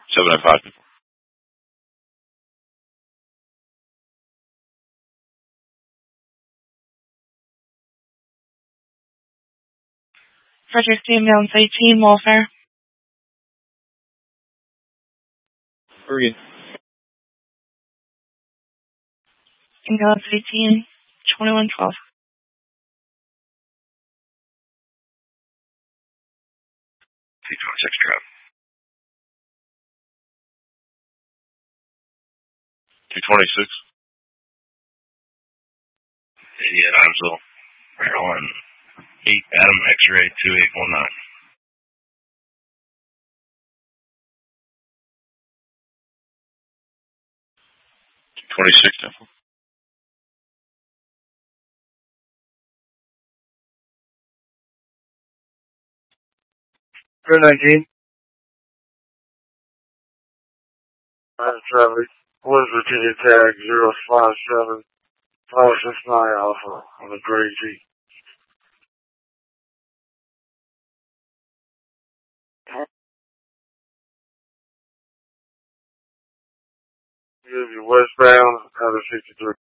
705. Frederick Ambulance 18, welfare. Oregon. Ambulance 18, 2112. 226 trap. 226. Idiot, Imesville. Maryland. 8 Adam X-ray 2819. 226 Temple. Good 19. I'm Travis. Was Virginia tag 057 569 Alpha on the Gray G. You're westbound out of 63.